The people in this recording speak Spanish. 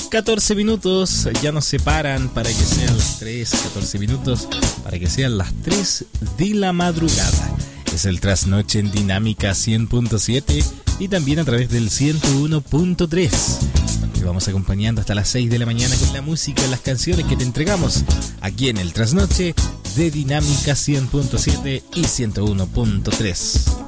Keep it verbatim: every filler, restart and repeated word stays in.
catorce minutos, ya nos separan para que sean las tres, catorce minutos, para que sean las tres de la madrugada. Es el Trasnoche en Dinámica cien punto siete y también a través del ciento uno punto tres. Te vamos acompañando hasta las seis de la mañana con la música y las canciones que te entregamos aquí en el Trasnoche de Dinámica cien punto siete y ciento uno punto tres.